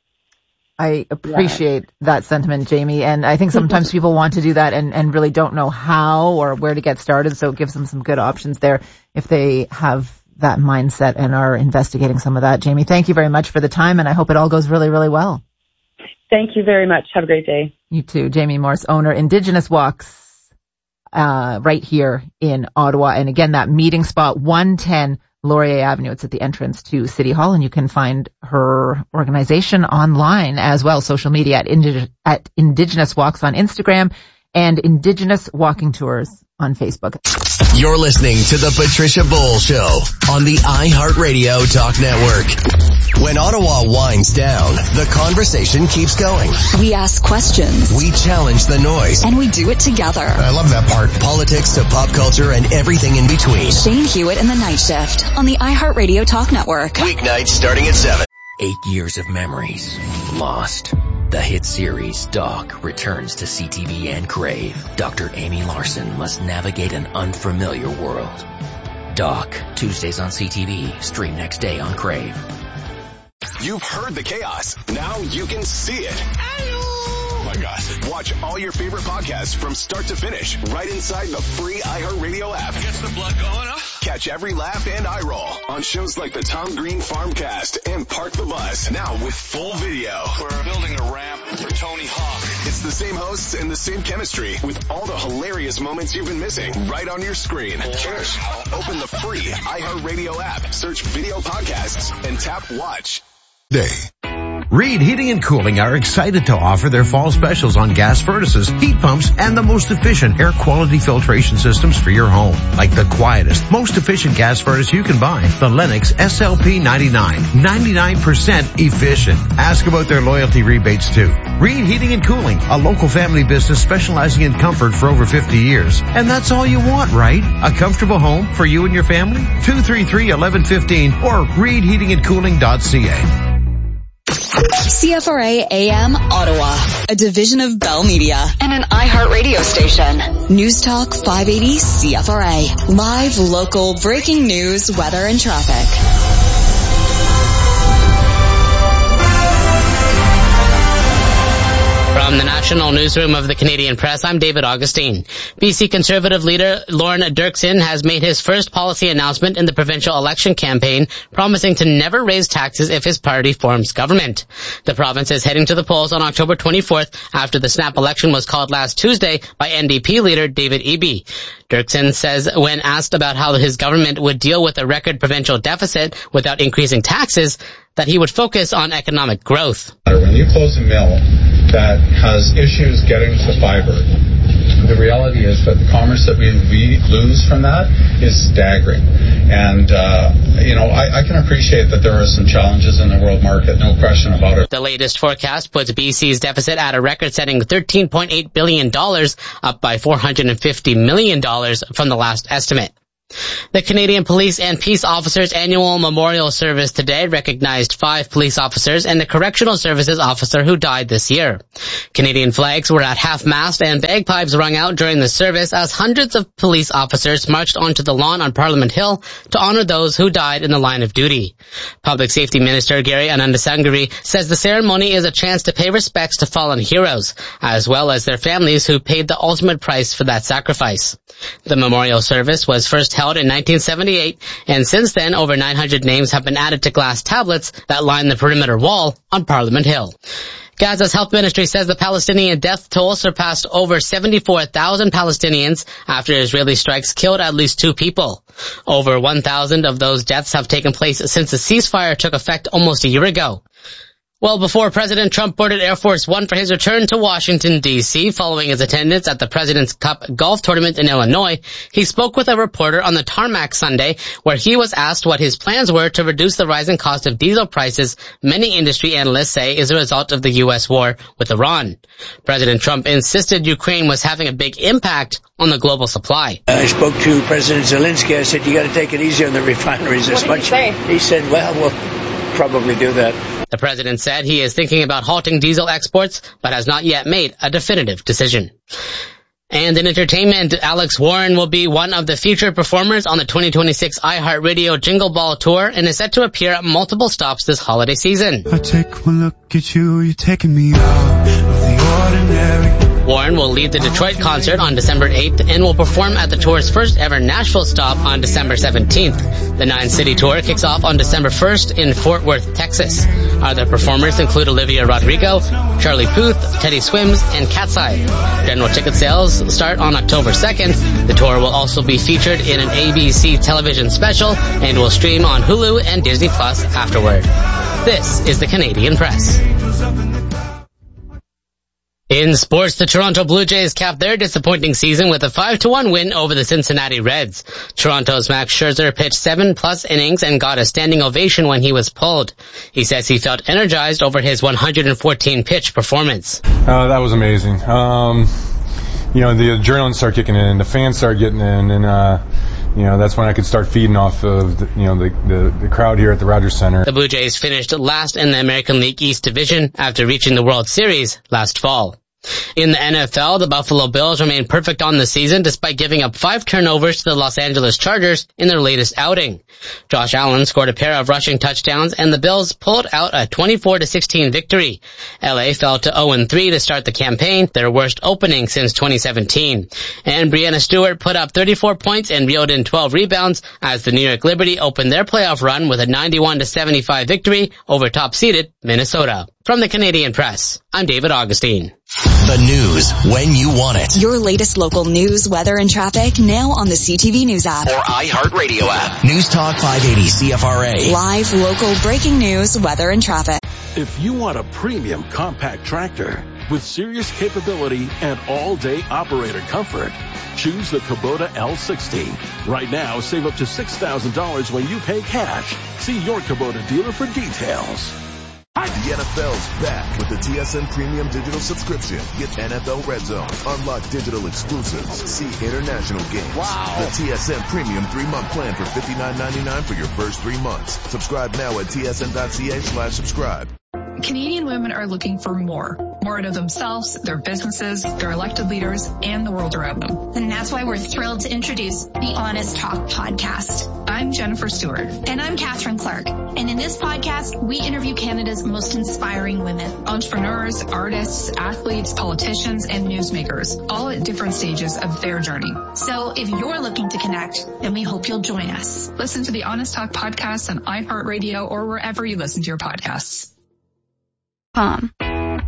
[SPEAKER 2] I appreciate that sentiment, Jamie. And I think sometimes people want to do that and really don't know how or where to get started. So it gives them some good options there if they have that mindset and are investigating some of that. Jamie, thank you very much for the time, and I hope it all goes really, really well.
[SPEAKER 3] Thank you very much. Have a great day.
[SPEAKER 2] You too. Jamie Morse, owner, Indigenous Walks, right here in Ottawa. And again, that meeting spot, 110 Laurier Avenue. It's at the entrance to City Hall, and you can find her organization online as well, social media at Indigenous Walks on Instagram and Indigenous Walking Tours on Facebook.
[SPEAKER 4] You're listening to the Patricia Bowl Show on the iHeartRadio Talk Network. When Ottawa winds down, the conversation keeps going.
[SPEAKER 5] We ask questions.
[SPEAKER 4] We challenge the noise.
[SPEAKER 5] And we do it together.
[SPEAKER 4] I love that part. Politics to pop culture and everything in between.
[SPEAKER 5] Shane Hewitt and the Night Shift on the iHeartRadio Talk Network.
[SPEAKER 4] Weeknights starting at 7.
[SPEAKER 6] 8 years of memories lost. The hit series Doc returns to CTV and Crave. Dr. Amy Larson must navigate an unfamiliar world. Doc, Tuesdays on CTV, stream next day on Crave.
[SPEAKER 7] You've heard the chaos. Now you can see it. Oh my gosh. Watch all your favorite podcasts from start to finish right inside the free iHeartRadio app.
[SPEAKER 13] Gets the blood going, huh?
[SPEAKER 7] Catch every laugh and eye roll on shows like the Tom Green Farmcast and Park the Bus, now with full video.
[SPEAKER 13] We're building a ramp for Tony Hawk.
[SPEAKER 7] It's the same hosts and the same chemistry with all the hilarious moments you've been missing right on your screen. Cheers. Open the free iHeartRadio app, search video podcasts, and tap watch.
[SPEAKER 18] Day. Reed Heating and Cooling are excited to offer their fall specials on gas furnaces, heat pumps, and the most efficient air quality filtration systems for your home. Like the quietest, most efficient gas furnace you can buy, the Lennox SLP 99. 99% efficient. Ask about their loyalty rebates too. Reed Heating and Cooling, a local family business specializing in comfort for over 50 years. And that's all you want, right? A comfortable home for you and your family? 233-1115 or reedheatingandcooling.ca.
[SPEAKER 5] CFRA AM Ottawa, a division of Bell Media and an iHeartRadio station. News Talk 580 CFRA. Live, local, breaking news, weather, and traffic.
[SPEAKER 8] From the National Newsroom of the Canadian Press, I'm David Augustine. BC Conservative leader Lorne Dirksen has made his first policy announcement in the provincial election campaign, promising to never raise taxes if his party forms government. The province is heading to the polls on October 24th after the snap election was called last Tuesday by NDP leader David Eby. Dirksen says when asked about how his government would deal with a record provincial deficit without increasing taxes, that he would focus on economic growth.
[SPEAKER 9] When you close a mill that has issues getting to fiber, the reality is that the commerce that we lose from that is staggering. And, I can appreciate that there are some challenges in the world market, no question about it.
[SPEAKER 8] The latest forecast puts BC's deficit at a record-setting $13.8 billion, up by $450 million from the last estimate. The Canadian Police and Peace Officers Annual Memorial Service today recognized 5 police officers and a correctional services officer who died this year. Canadian flags were at half-mast and bagpipes rung out during the service as hundreds of police officers marched onto the lawn on Parliament Hill to honor those who died in the line of duty. Public Safety Minister Gary Anandasangiri says the ceremony is a chance to pay respects to fallen heroes, as well as their families who paid the ultimate price for that sacrifice. The memorial service was first held in 1978, and since then over 900 names have been added to glass tablets that line the perimeter wall on Parliament Hill. Gaza's health ministry says the Palestinian death toll surpassed over 74,000 Palestinians after Israeli strikes killed at least 2 people. Over 1,000 of those deaths have taken place since the ceasefire took effect almost a year ago. Well, before President Trump boarded Air Force One for his return to Washington, D.C., following his attendance at the President's Cup golf tournament in Illinois, he spoke with a reporter on the tarmac Sunday, where he was asked what his plans were to reduce the rising cost of diesel prices many industry analysts say is a result of the U.S. war with Iran. President Trump insisted Ukraine was having a big impact on the global supply.
[SPEAKER 10] I spoke to President Zelensky. I said, you got to take it easy on the refineries this much. He said, well, we'll probably do that.
[SPEAKER 8] The president said he is thinking about halting diesel exports, but has not yet made a definitive decision. And in entertainment, Alex Warren will be one of the featured performers on the 2026 iHeartRadio Jingle Ball Tour and is set to appear at multiple stops this holiday season.
[SPEAKER 11] I take one look at you, you're taking me out of the ordinary.
[SPEAKER 8] Warren will lead the Detroit concert on December 8th and will perform at the tour's first ever Nashville stop on December 17th. The 9-city tour kicks off on December 1st in Fort Worth, Texas. Other performers include Olivia Rodrigo, Charlie Puth, Teddy Swims, and Cat's Eye. General ticket sales start on October 2nd. The tour will also be featured in an ABC television special and will stream on Hulu and Disney Plus afterward. This is the Canadian Press. In sports, the Toronto Blue Jays capped their disappointing season with a 5-1 win over the Cincinnati Reds. Toronto's Max Scherzer pitched 7+ innings and got a standing ovation when he was pulled. He says he felt energized over his 114-pitch performance.
[SPEAKER 12] That was amazing. The adrenaline started kicking in, the fans started getting in, and that's when I could start feeding off of the crowd here at the Rogers Center.
[SPEAKER 8] The Blue Jays finished last in the American League East Division after reaching the World Series last fall. In the NFL, the Buffalo Bills remain perfect on the season despite giving up 5 turnovers to the Los Angeles Chargers in their latest outing. Josh Allen scored a pair of rushing touchdowns and the Bills pulled out a 24-16 victory. LA fell to 0-3 to start the campaign, their worst opening since 2017. And Breanna Stewart put up 34 points and reeled in 12 rebounds as the New York Liberty opened their playoff run with a 91-75 victory over top-seeded Minnesota. From the Canadian Press, I'm David Augustine.
[SPEAKER 4] The news when you want it.
[SPEAKER 5] Your latest local news, weather, and traffic now on the CTV News app.
[SPEAKER 4] Or iHeartRadio app. News Talk 580 CFRA.
[SPEAKER 5] Live, local, breaking news, weather, and traffic.
[SPEAKER 17] If you want a premium compact tractor with serious capability and all-day operator comfort, choose the Kubota L60. Right now, save up to $6,000 when you pay cash. See your Kubota dealer for details.
[SPEAKER 7] The NFL's back with the TSN Premium Digital Subscription. Get NFL Red Zone, unlock digital exclusives, see international games. Wow. The TSN Premium 3-month plan for $59.99 for your first 3 months. Subscribe now at tsn.ca/subscribe.
[SPEAKER 19] Canadian women are looking for more out of themselves, their businesses, their elected leaders, and the world around them.
[SPEAKER 27] And that's why we're thrilled to introduce the Honest Talk podcast.
[SPEAKER 19] I'm Jennifer Stewart.
[SPEAKER 27] And I'm Catherine Clark. And in this podcast, we interview Canada's most inspiring women.
[SPEAKER 19] Entrepreneurs, artists, athletes, politicians, and newsmakers, all at different stages of their journey.
[SPEAKER 27] So if you're looking to connect, then we hope you'll join us.
[SPEAKER 19] Listen to the Honest Talk podcast on iHeartRadio or wherever you listen to your podcasts.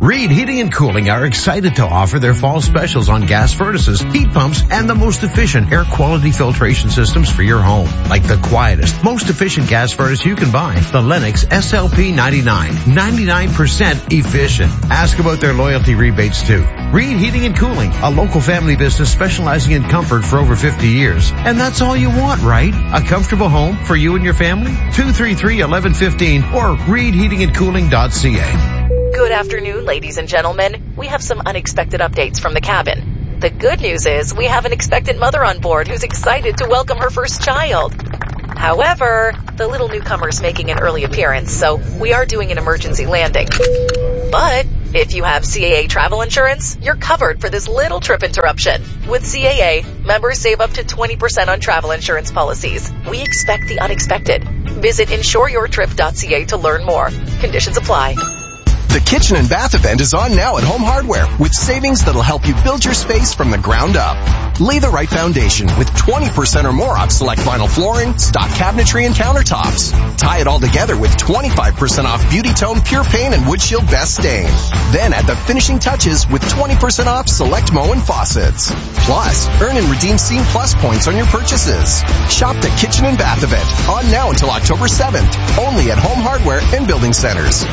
[SPEAKER 18] Reed Heating and Cooling are excited to offer their fall specials on gas furnaces, heat pumps, and the most efficient air quality filtration systems for your home. Like the quietest, most efficient gas furnace you can buy, the Lennox SLP 99. 99% efficient. Ask about their loyalty rebates too. Reed Heating and Cooling, a local family business specializing in comfort for over 50 years. And that's all you want, right? A comfortable home for you and your family? 233-1115 or reedheatingandcooling.ca.
[SPEAKER 20] Good afternoon, ladies and gentlemen. We have some unexpected updates from the cabin. The good news is we have an expectant mother on board who's excited to welcome her first child. However, the little newcomer is making an early appearance, so we are doing an emergency landing. But if you have CAA travel insurance, you're covered for this little trip interruption. With CAA, members save up to 20% on travel insurance policies. We expect the unexpected. Visit insureyourtrip.ca to learn more. Conditions apply.
[SPEAKER 21] The Kitchen and Bath event is on now at Home Hardware with savings that'll help you build your space from the ground up. Lay the right foundation with 20% or more off select vinyl flooring, stock cabinetry, and countertops. Tie it all together with 25% off Beauty Tone Pure Paint and Wood Shield Best Stain. Then add the finishing touches with 20% off select Moen faucets. Plus, earn and redeem Scene Plus points on your purchases. Shop the Kitchen and Bath event on now until October 7th, only at Home Hardware and Building Centers.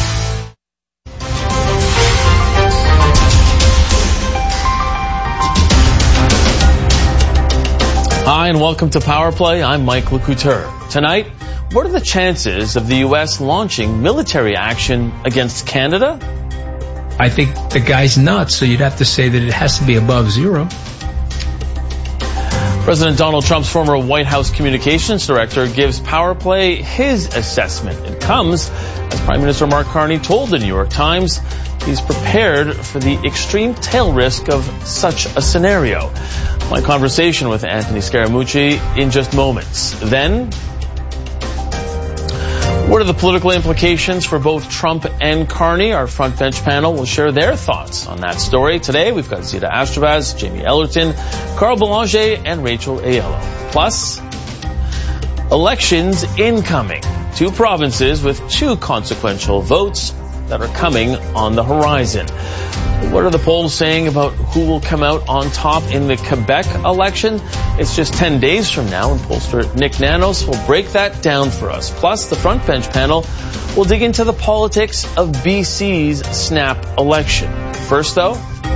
[SPEAKER 22] Hi, and welcome to Power Play. I'm Mike LeCouture. Tonight, what are the chances of the U.S. launching military action against Canada?
[SPEAKER 23] I think the guy's nuts, so you'd have to say that it has to be above zero.
[SPEAKER 22] President Donald Trump's former White House communications director gives Power Play his assessment. It comes as Prime Minister Mark Carney told the New York Times he's prepared for the extreme tail risk of such a scenario. My conversation with Anthony Scaramucci in just moments. Then, what are the political implications for both Trump and Carney? Our front bench panel will share their thoughts on that story. Today, we've got Zita Astravaz, Jamie Ellerton, Carl Belanger, and Rachel Aiello. Plus, elections incoming. 2 provinces with 2 consequential votes that are coming on the horizon. What are the polls saying about who will come out on top in the Quebec election? It's just 10 days from now, and pollster Nick Nanos will break that down for us. Plus, the front bench panel will dig into the politics of BC's snap election. First, though,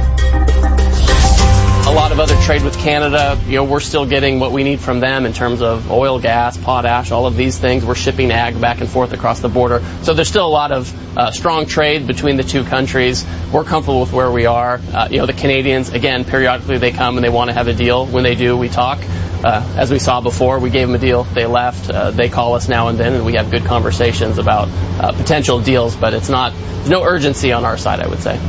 [SPEAKER 8] a lot of other trade with Canada. We're still getting what we need from them in terms of oil, gas, potash, all of these things. We're shipping ag back and forth across the border. So there's still a lot of strong trade between the two countries. We're comfortable with where we are. The Canadians, again, periodically they come and they want to have a deal. When they do, we talk. As we saw before, we gave them a deal. They left. They call us now and then, and we have good conversations about potential deals. But there's no urgency on our side, I would say.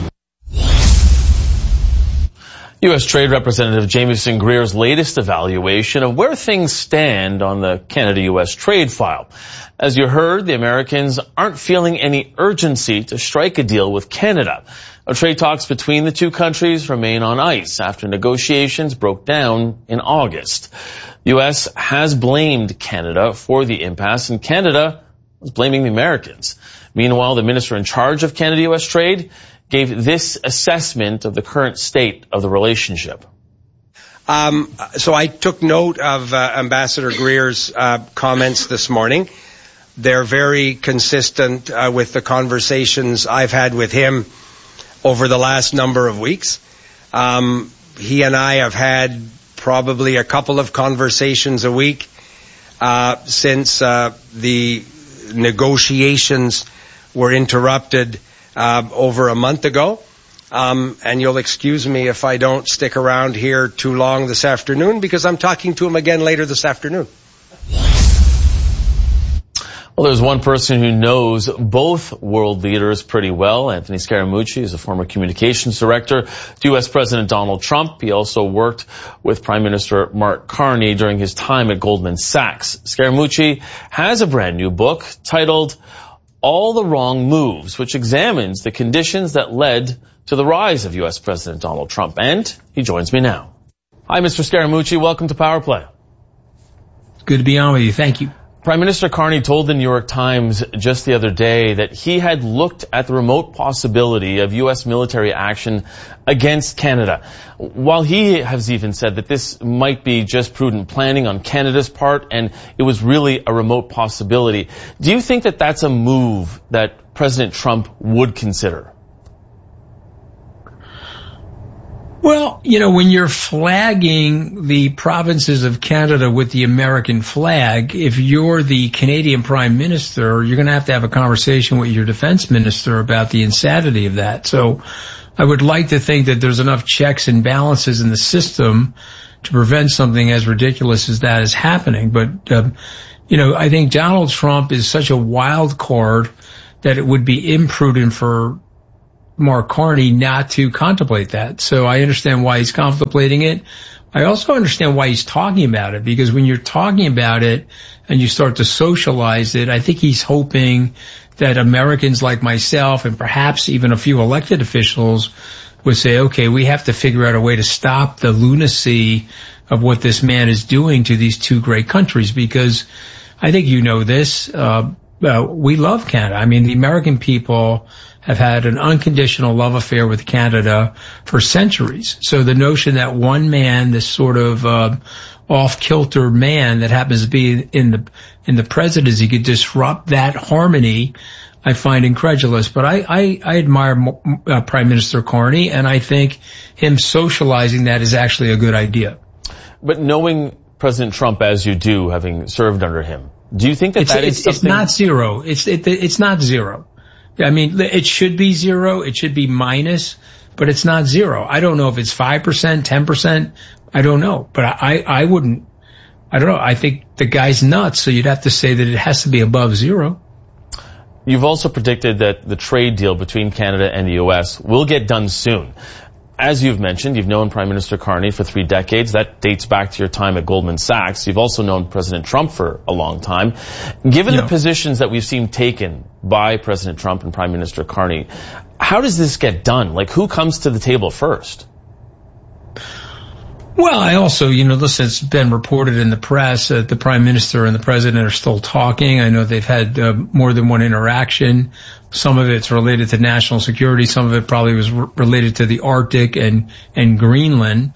[SPEAKER 22] U.S. Trade Representative Jamieson Greer's latest evaluation of where things stand on the Canada-U.S. trade file. As you heard, the Americans aren't feeling any urgency to strike a deal with Canada. Trade talks between the two countries remain on ice after negotiations broke down in August. The U.S. has blamed Canada for the impasse, and Canada was blaming the Americans. Meanwhile, the minister in charge of Canada-U.S. trade gave this assessment of the current state of the relationship.
[SPEAKER 24] So I took note of Ambassador Greer's comments this morning. They're very consistent with the conversations I've had with him over the last number of weeks. He and I have had probably a couple of conversations a week since the negotiations were interrupted over a month ago. And you'll excuse me if I don't stick around here too long this afternoon because I'm talking to him again later this afternoon.
[SPEAKER 22] Well, there's one person who knows both world leaders pretty well. Anthony Scaramucci is a former communications director to U.S. President Donald Trump. He also worked with Prime Minister Mark Carney during his time at Goldman Sachs. Scaramucci has a brand new book titled All the Wrong Moves, which examines the conditions that led to the rise of U.S. President Donald Trump. And he joins me now. Hi, Mr. Scaramucci. Welcome to Power Play.
[SPEAKER 23] Good to be on with you. Thank you.
[SPEAKER 22] Prime Minister Carney told the New York Times just the other day that he had looked at the remote possibility of U.S. military action against Canada. While he has even said that this might be just prudent planning on Canada's part and it was really a remote possibility, do you think that that's a move that President Trump would consider?
[SPEAKER 23] Well, you know, when you're flagging the provinces of Canada with the American flag, if you're the Canadian Prime Minister, you're going to have a conversation with your defense minister about the insanity of that. So I would like to think that there's enough checks and balances in the system to prevent something as ridiculous as that is happening. But, you know, I think Donald Trump is such a wild card that it would be imprudent for Mark Carney not to contemplate that. So I understand why he's contemplating it. I also understand why he's talking about it, because when you're talking about it and you start to socialize it, I think he's hoping that Americans like myself and perhaps even a few elected officials would say, okay, we have to figure out a way to stop the lunacy of what this man is doing to these two great countries, because I think you know this, we love Canada. I mean, the American people have had an unconditional love affair with Canada for centuries. So the notion that one man, this sort of off-kilter man that happens to be in the presidency could disrupt that harmony, I find incredulous. But I admire Prime Minister Carney, and I think him socializing that is actually a good idea.
[SPEAKER 22] But knowing President Trump as you do, having served under him, do you think that is something?
[SPEAKER 23] It's not zero. It's not zero. I mean, it should be zero. It should be minus, but it's not zero. I don't know if it's 5%, 10%. I don't know, but I don't know. I think the guy's nuts. So you'd have to say that it has to be above zero.
[SPEAKER 22] You've also predicted that the trade deal between Canada and the U.S. will get done soon. As you've mentioned, you've known Prime Minister Carney for 3 decades. That dates back to your time at Goldman Sachs. You've also known President Trump for a long time. Given the positions that we've seen taken by President Trump and Prime Minister Carney, how does this get done? Like, who comes to the table first?
[SPEAKER 23] Well, I also, listen, it's been reported in the press that the Prime Minister and the President are still talking. I know they've had more than one interaction. Some of it's related to national security. Some of it probably was related to the Arctic and Greenland.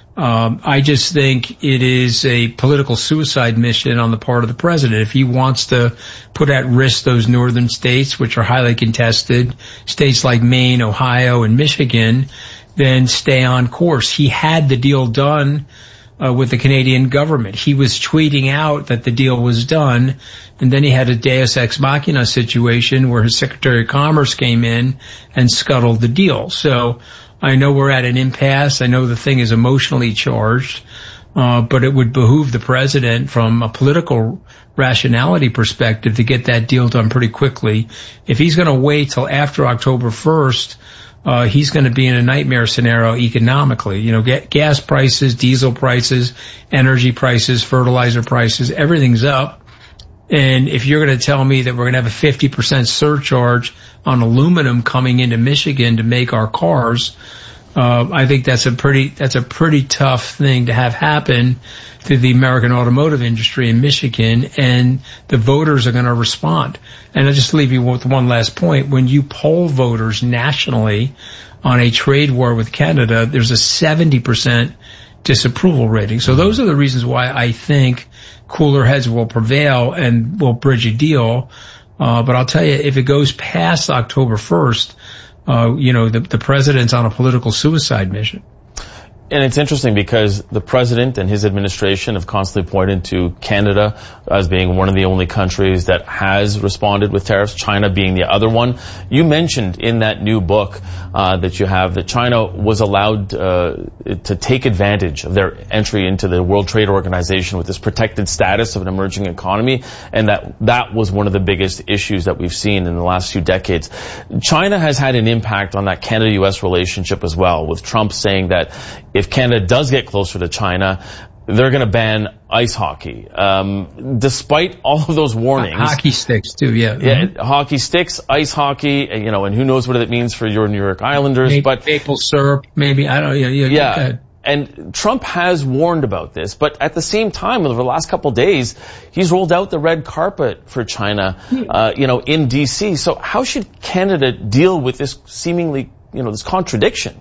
[SPEAKER 23] I just think it is a political suicide mission on the part of the President. If he wants to put at risk those northern states, which are highly contested, states like Maine, Ohio, and Michigan, then stay on course. He had the deal done with the Canadian government. He was tweeting out that the deal was done, and then he had a Deus Ex Machina situation where his Secretary of Commerce came in and scuttled the deal. So I know we're at an impasse. I know the thing is emotionally charged, but it would behoove the President from a political rationality perspective to get that deal done pretty quickly. If he's going to wait till after October 1st, he's going to be in a nightmare scenario economically. Gas prices, diesel prices, energy prices, fertilizer prices, everything's up. And if you're going to tell me that we're going to have a 50% surcharge on aluminum coming into Michigan to make our cars, I think that's a pretty tough thing to have happen to the American automotive industry in Michigan, and the voters are going to respond. And I'll just leave you with one last point. When you poll voters nationally on a trade war with Canada, there's a 70% disapproval rating. So those are the reasons why I think cooler heads will prevail and will bridge a deal. But I'll tell you, if it goes past October 1st, the President's on a political suicide mission.
[SPEAKER 22] And it's interesting because the President and his administration have constantly pointed to Canada as being one of the only countries that has responded with tariffs, China being the other one. You mentioned in that new book that you have that China was allowed to take advantage of their entry into the World Trade Organization with this protected status of an emerging economy, and that was one of the biggest issues that we've seen in the last few decades. China has had an impact on that Canada-U.S. relationship as well, with Trump saying that if Canada does get closer to China, they're going to ban ice hockey. Despite all of those warnings.
[SPEAKER 23] Hockey sticks too, yeah.
[SPEAKER 22] Yeah, hockey sticks, ice hockey, and who knows what it means for your New York Islanders.
[SPEAKER 23] Maple syrup, maybe. I don't know. Yeah.
[SPEAKER 22] And Trump has warned about this, but at the same time, over the last couple of days, he's rolled out the red carpet for China, in D.C. So how should Canada deal with this seemingly, this contradiction?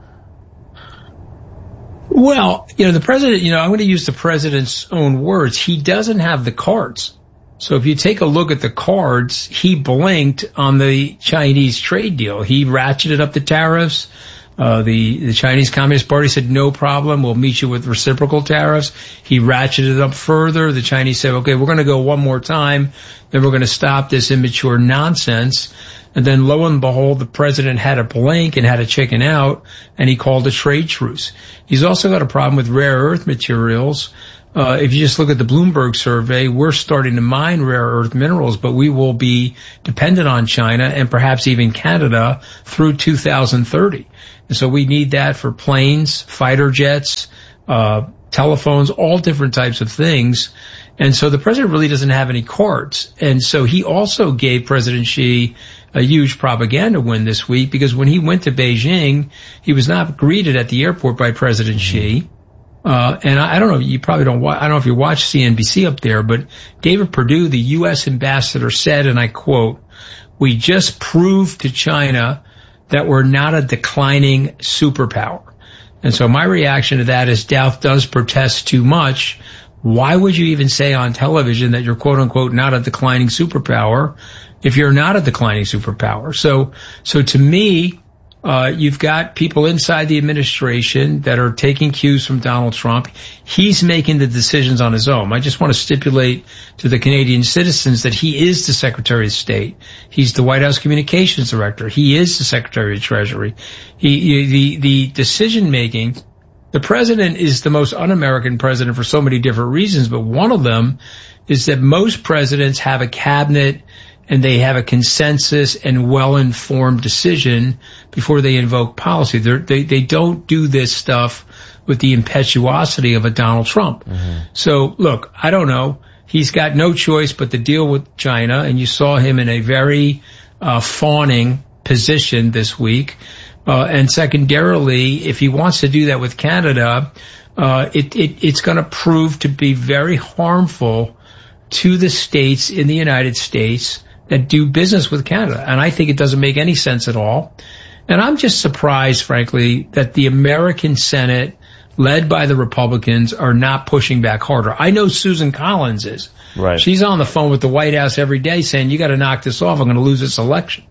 [SPEAKER 23] Well, the president, I'm going to use the president's own words. He doesn't have the cards. So if you take a look at the cards, he blinked on the Chinese trade deal. He ratcheted up the tariffs. The Chinese Communist Party said, no problem, we'll meet you with reciprocal tariffs. He ratcheted it up further. The Chinese said, okay, we're going to go one more time, then we're going to stop this immature nonsense. And then lo and behold, the president had a blink and had a chicken out, and he called a trade truce. He's also got a problem with rare earth materials. If you just look at the Bloomberg survey, we're starting to mine rare earth minerals, but we will be dependent on China and perhaps even Canada through 2030. And so we need that for planes, fighter jets, telephones, all different types of things. And so the president really doesn't have any cards. And so he also gave President Xi a huge propaganda win this week, because when he went to Beijing, he was not greeted at the airport by President Xi. And I don't know, you probably don't I don't know if you watch CNBC up there, but David Perdue, the U.S. ambassador, said, and I quote, "We just proved to China that we're not a declining superpower." And so my reaction to that is, Doubt does protest too much. Why would you even say on television that you're quote unquote not a declining superpower if you're not a declining superpower? So to me, you've got people inside the administration that are taking cues from Donald Trump. He's making the decisions on his own. I just want to stipulate to the Canadian citizens that he is the Secretary of State. He's the White House Communications Director. He is the Secretary of Treasury. The decision making, the president is the most un-American president for so many different reasons, but one of them is that most presidents have a cabinet and they have a consensus and well-informed decision before they invoke policy. They don't do this stuff with the impetuosity of a Donald Trump. Mm-hmm. So, look, I don't know. He's got no choice but to deal with China, and you saw him in a very fawning position this week. And secondarily, if he wants to do that with Canada, it's going to prove to be very harmful to the states in the United States that do business with Canada. And I think it doesn't make any sense at all. And I'm just surprised, frankly, that the American Senate, led by the Republicans, are not pushing back harder. I know Susan Collins is.
[SPEAKER 22] Right.
[SPEAKER 23] She's on the phone with the White House every day saying, you got to knock this off. I'm going to lose this election.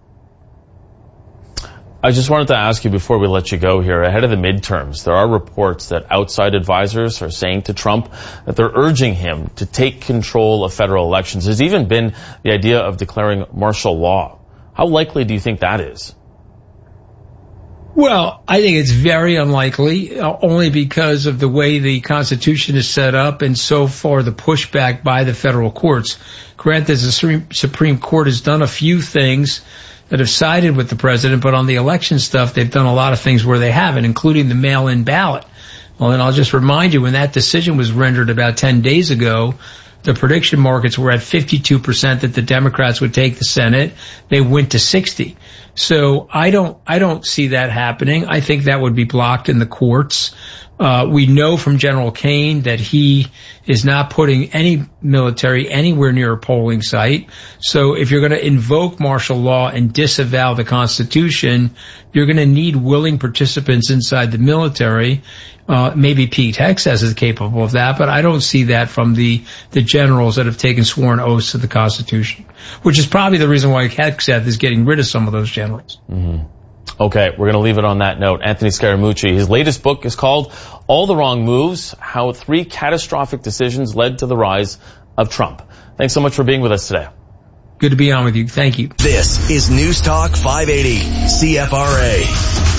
[SPEAKER 22] I just wanted to ask you before we let you go here, ahead of the midterms, there are reports that outside advisors are saying to Trump that they're urging him to take control of federal elections. There's even been the idea of declaring martial law. How likely do you think that is?
[SPEAKER 23] Well, I think it's very unlikely, only because of the way the Constitution is set up and so far the pushback by the federal courts. Granted, the Supreme Court has done a few things that have sided with the president, but on the election stuff, they've done a lot of things where they haven't, including the mail-in ballot. Well, and I'll just remind you, when that decision was rendered about 10 days ago, the prediction markets were at 52% that the Democrats would take the Senate. They went to 60. So I don't see that happening. I think that would be blocked in the courts. We know from General Kane that he is not putting any military anywhere near a polling site. So if you're going to invoke martial law and disavow the Constitution, you're going to need willing participants inside the military. Maybe Pete Hegseth is capable of that, but I don't see that from the generals that have taken sworn oaths to the Constitution, which is probably the reason why Hegseth is getting rid of some of those generals.
[SPEAKER 22] Mm-hmm. Okay, we're going to leave it on that note. Anthony Scaramucci, his latest book is called All the Wrong Moves, How 3 Catastrophic Decisions Led to the Rise of Trump. Thanks so much for being with us today.
[SPEAKER 23] Good to be on with you. Thank you.
[SPEAKER 4] This is News Talk 580, CFRA.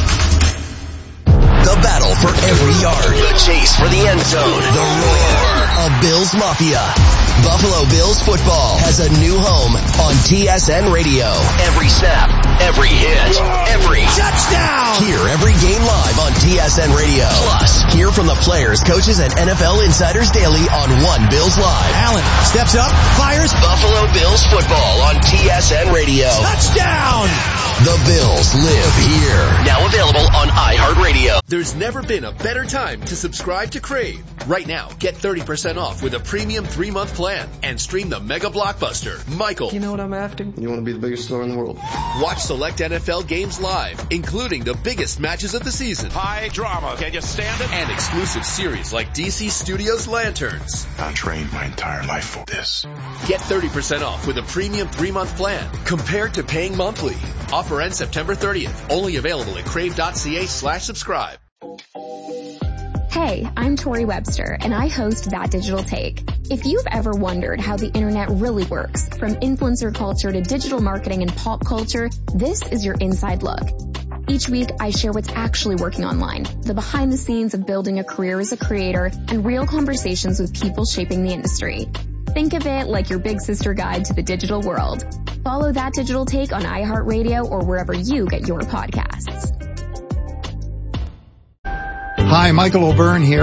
[SPEAKER 4] The battle for every yard. The chase for the end zone. The roar. of Bills Mafia. Buffalo Bills football has a new home on TSN Radio. Every snap, every hit, every touchdown. Hear every game live on TSN Radio. Plus, hear from the players, coaches, and NFL insiders daily on One Bills Live. Allen steps up, fires. Buffalo Bills football on TSN Radio. Touchdown! The Bills live here. Now available on iHeartRadio.
[SPEAKER 1] There's never been a better time to subscribe to Crave. Right now, get 30% off with a premium 3-month plan and stream the mega blockbuster, Michael.
[SPEAKER 3] You know what I'm after? You want to be the biggest star in the world.
[SPEAKER 1] Watch select NFL games live, including the biggest matches of the season.
[SPEAKER 13] High drama. Can you stand it?
[SPEAKER 1] And exclusive series like DC Studios Lanterns.
[SPEAKER 11] I trained my entire life for this.
[SPEAKER 1] Get 30% off with a premium 3-month plan compared to paying monthly. Offer ends September 30th. Only available at crave.ca/subscribe.
[SPEAKER 14] Hey, I'm Tori Webster, and I host That Digital Take. If you've ever wondered how the internet really works, from influencer culture to digital marketing and pop culture, this is your inside look. Each week, I share what's actually working online, the behind the scenes of building a career as a creator, and real conversations with people shaping the industry. Think of it like your big sister guide to the digital world. Follow That Digital Take on iHeartRadio or wherever you get your podcasts.
[SPEAKER 15] Hi, Michael O'Byrne here.